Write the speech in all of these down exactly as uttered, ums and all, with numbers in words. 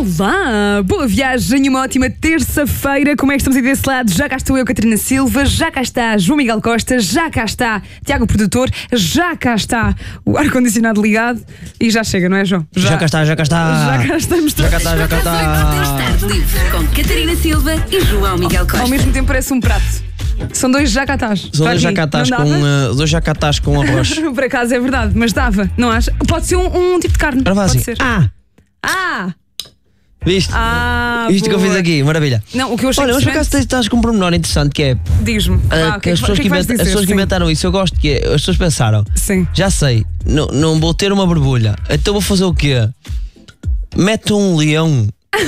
Olá, boa viagem, uma ótima terça-feira. Como é que estamos aí desse lado? Já cá estou eu, Catarina Silva, já cá está João Miguel Costa, já cá está Tiago Produtor, já cá está o ar-condicionado ligado e já chega, não é, João? Já, já cá está, já cá está. Já cá estamos todos. Já cá está, já cá está. Tarde livre com Catarina Silva e João Miguel Costa. Ao mesmo tempo parece um prato. São dois jacatás. São dois jacatás com, uh, dois jacatás com arroz. Por acaso é verdade, mas dava, não acha? Pode ser um, um tipo de carne. Ora, Pode assim. ser. Ah! Ah! Viste? Ah, Isto que eu boa. fiz aqui, maravilha. Não, o que eu achei Olha, mas por acaso interessante- estás com um pormenor interessante que é Diz-me. uh, Ah, o que as pessoas que que, é vais inventa- as dizer? pessoas que Sim. inventaram isso, eu gosto que é, as pessoas pensaram, Sim. já sei, não, não vou ter uma borbulha, então vou fazer o quê? Mete um leão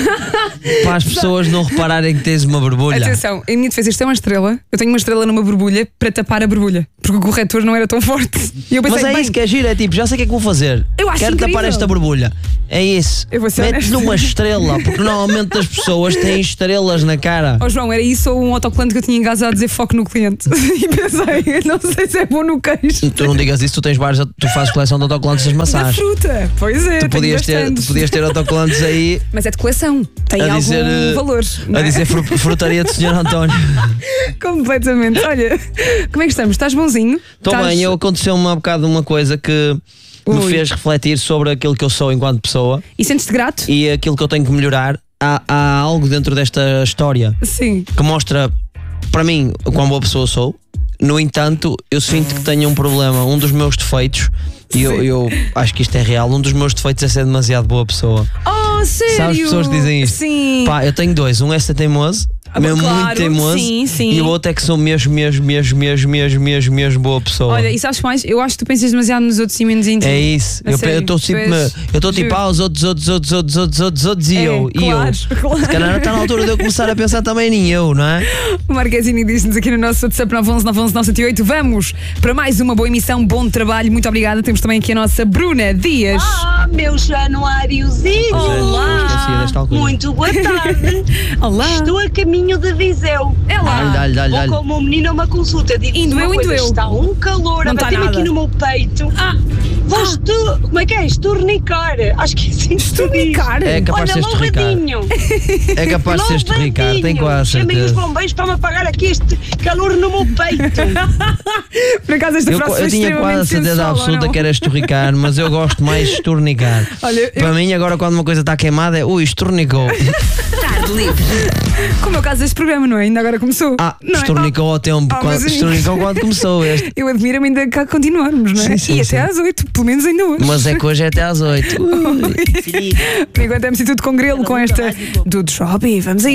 para as pessoas não repararem que tens uma borbulha. Atenção, a minha defesa, isto é uma estrela. Eu tenho uma estrela numa borbulha para tapar a borbulha, porque o corretor não era tão forte. E eu pensei, Mas é bem, isso que é giro, é tipo, já sei o que é que vou fazer. Eu acho Quero incrível. tapar esta borbulha. É isso. Eu vou ser Mete-lhe honesta. uma estrela, porque normalmente as pessoas têm estrelas na cara. oh João, era isso ou um autocolante que eu tinha em casa a dizer foco no cliente. E pensei, não sei se é bom no queijo. Tu não digas isso, tu tens vários, tu fazes coleção de autocolantes das Da maçãs. fruta. Pois é, Tu tenho podias ter, tu bastantes. podias ter autocolantes aí Mas é de coleção. Tem a algum dizer, eh, valor. não a é? dizer fru- frutaria do senhor António. Completamente. Olha, como é que estamos? Estás bonzinho? Estou Estás- bem, eu aconteceu-me há bocado uma coisa que me Ui. fez refletir sobre aquilo que eu sou enquanto pessoa E sentes-te grato? e aquilo que eu tenho que melhorar. Há, há algo dentro desta história Sim. que mostra para mim quão boa pessoa sou. No entanto, eu sinto que tenho um problema. Um dos meus defeitos, e eu, Sim. eu acho que isto é real, um dos meus defeitos é ser demasiado boa pessoa. Oh, sério? Sabes, as pessoas dizem isto? Sim. Pá, eu tenho dois. Um é ser teimoso, Ah, mesmo claro, muito teimoso. sim, sim. E o outro é que sou mesmo, mesmo, mesmo, mesmo, mesmo, mesmo, mesmo boa pessoa. Olha, e sabes mais? Eu acho que tu pensas demasiado nos outros e menos em ti. É isso. A Eu sério, estou tu sempre. és- Eu estou tipo, juro. ah, os outros, outros, outros, outros, outros, outros, outros e É, eu. E claro, eu. claro. Se calhar está na altura de eu começar a pensar também em eu, não é? O Marquezine diz-nos aqui no nosso WhatsApp nove um um nove um um nove sete oito. Vamos para mais uma boa emissão, bom trabalho, muito obrigada. Temos também aqui a nossa Bruna Dias. Ah, meu Januáriozinho! Olá. Esqueci desta altura. Muito boa tarde! Olá. Estou a caminho de Viseu. É lá. Dá-lhe, dá-lhe, Vou dá-lhe. com o meu menino a uma consulta. Digo Indo uma eu, coisa, indo eu. está um calor Não a está bater-me nada. aqui no meu peito. Ah, Vou estu... Como é que é? Estornicar. Acho que é assim que se diz. estornicar. É capaz de Olha, ser estorricar. louvadinho. É capaz de ser estorricar, tem quase Chamem os certeza. bombeiros para me apagar aqui este calor no meu peito. Por acaso esta Eu, frase eu foi tinha quase a extremamente certeza sensual, ou absoluta não? que era estorricar, mas eu gosto mais de estornicar. Olha, eu- Para mim, agora quando uma coisa está queimada é ui, estornicou. Tarde livre. Como é o caso deste programa, não é? Ainda agora começou. Ah, Não é? estornicou ao tempo. Ah, mas quando, aí- estornicou quando começou este. Eu admiro-me ainda cá continuarmos, não é? Sim, sim, e sim. até às oito, pelo menos ainda hoje. Mas é que hoje é até às oito. Por enquanto é tudo com grelo com esta do Job. Vamos aí.